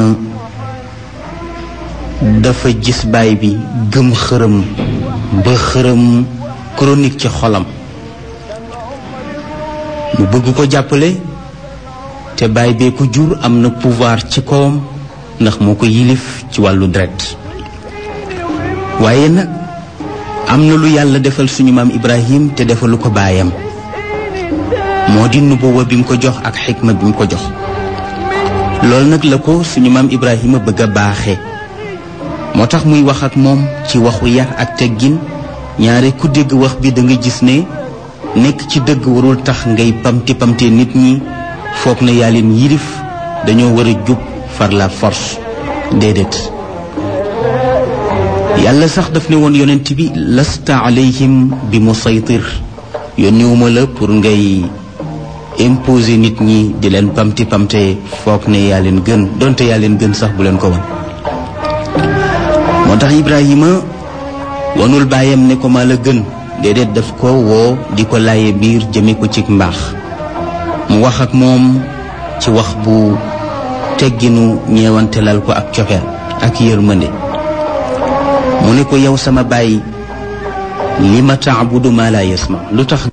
dafa gis baay bi gëm xërëm ba xërëm chronique ci xolam mu bëgg ko jàppale te baay bee ko jur am na pouvoir ci kawam ndax moo ko yilif ci wàllu deret waaye nag am na lu yàlla defal suñu maam Ibrahim te defalu ko baayam moo di nubuwa bi mu ko jox ak xikma bi mu ko jox loolu nag la ko suñu maam Ibrahima bëgg a baaxe moo tax muy wax ak moom ci waxu yar ak teggin ñaare ku dégg wax bi da nga gis ne nekk ci dëgg warul tax ngay pamti pamte nit ñi foog na yaa leen yilif dañoo war a jub par la force déedéet yàlla sax daf ne woon yonent bi lasta alayhim bi musaytir yónniwuma la pour ngay imposer nit ñi di leen pamti pamte foog ne yaa leen gën donte yaa leen gën sax bu leen ko wan moo tax Ibrahima wanul baayam ne ko maa la gën déedéet daf ko woo di ko laaye biir jëme ko ci mbaax mu wax ak moom ci wax bu tegginu ñeewantelal ko ak cofeel ak yërmande mu ne ko yow sama baay li ma taabudu maa laa yasma lu tax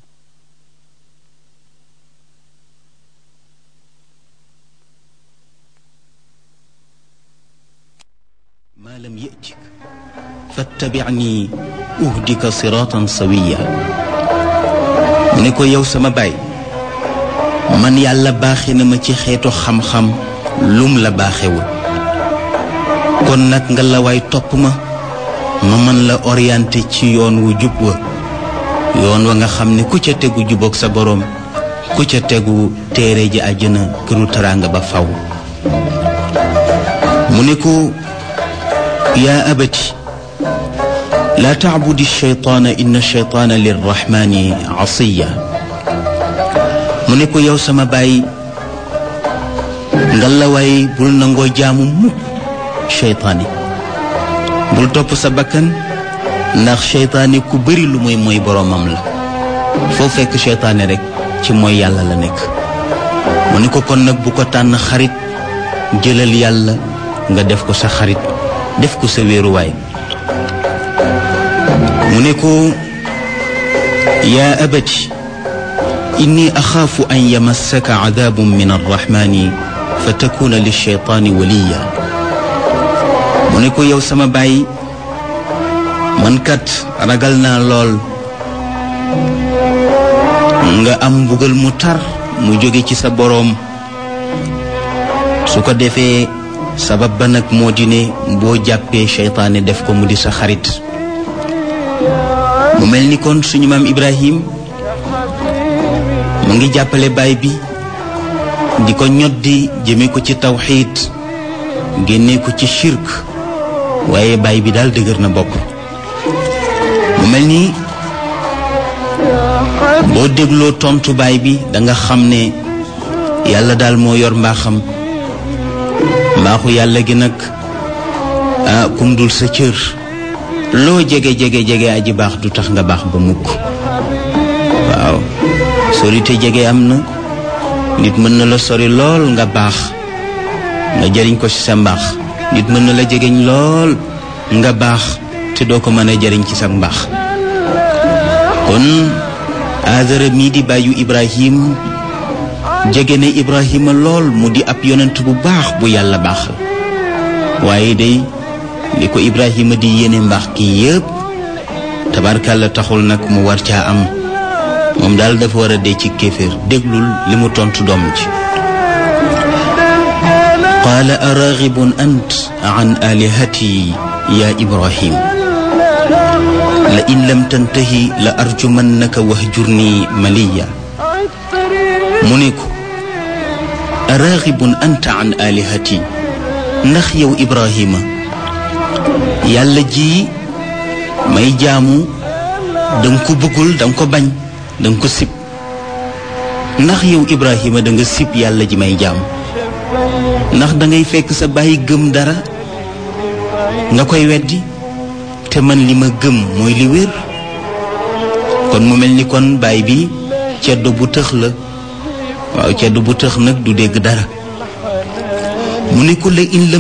maa lam yatik fattabi'ni uhdika siratan sawiya mu ne ko yow sama baay man yàlla baaxe na ma ci xeetu xam-xam lum la baaxewul kon nag nga la waay topp ma mën la orienté ci yoon wu jub wa yoon wa nga xam ne ku ca tegu juboog sa boroom ku ca tegu téere ji àjjana këru teraanga ba faw mu ne ko yaa abati laa taabudi shaytaana inna shaytaana lirrahmani asiya mu ne ko yow sama baay ngalawaay bul nangoo jaamu mukk shaytaani bul topp sa bakkan ndax shaytaani ku bari lu mooy boroomam la foo fekk shaytaani rek ci mooy yàlla la nekk mu ne ko kon nag bu ko tànn xarit jëlal yàlla nga def ko sa xarit def ko sa wéeruwaay mu ne ko yaa abati inni axaafu an yamassaka cadaabun min arrahmani fa takuna lilcheytaani waliya mu ne ko yow sama baay man kat ragal naa lool nga am mbugal mu tar mu jóge ci sa boroom su ko defee sabab ba nag moo di ne boo jàppee cheytaane def ko mu di sa xarit mu mel ni kon suñu maam Ibrahim mu ngi jàppale baay bi di ko ñoddi jëme ko ci tawxiid génne ko ci shirk waaye baay bi daal dëgër na bopp mu mel ni boo dégloo tontu baay bi danga xam ne yàlla daal moo yor mbaaxam mbaaxu yàlla gi nag kum dul sa cër loo jege aji baax du tax nga baax ba mukk waaw sorite jege am na nit mën na la sori lool nga baax nga jëriñ ko ci sa mbaax nit mën na la jegeñ lool nga baax te doo ko mën a jëriñ ci sa mbaax kon Aadara mii di bàyyu Ibrahim jege ne Ibrahima lool mu di ab yonent bu baax bu yàlla baaxal waaye day li ko Ibrahima di yéene mbaax gi yépp tabarkàlla taxul nag mu war caa am moom daal dafa war a dee ci kéeféer déglul li mu tontu doom ci qaala araghibun ant an alihati ya Ibrahim la in lam tantahi la arjumannaka wahjurni maliya mu ne ko araghibun anta an alihati ndax yow Ibrahima yàlla ji may jaamu danga ko bëggul danga ko bañ danga ko sib ndax yow Ibrahima danga sib yàlla ji may jaamu ndax dangay fekk sa bàyyi gëm dara nga koy weddi te man li ma gëm mooy li wér kon mu mel ni kon baay bi ceddo bu tëx la waaw ceddo bu tëx nag du dégg dara mu ne ko la in